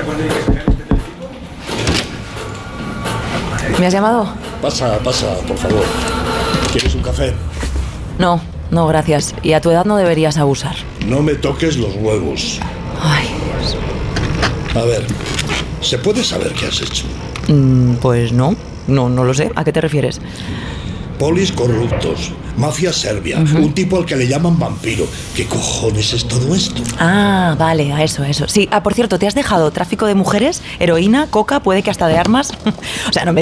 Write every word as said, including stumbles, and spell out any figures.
¿Me has llamado? Pasa, pasa, por favor. ¿Quieres un café? No, no, gracias. Y a tu edad no deberías abusar. No me toques los huevos. Ay, Dios. A ver, ¿se puede saber qué has hecho? Mm, pues no, no, no lo sé. ¿A qué te refieres? Polis corruptos, mafia serbia, uh-huh. Un tipo al que le llaman vampiro. ¿Qué cojones es todo esto? Ah, vale, a eso, a eso. Sí, ah, por cierto, ¿te has dejado tráfico de mujeres, heroína, coca, puede que hasta de armas? O sea, no me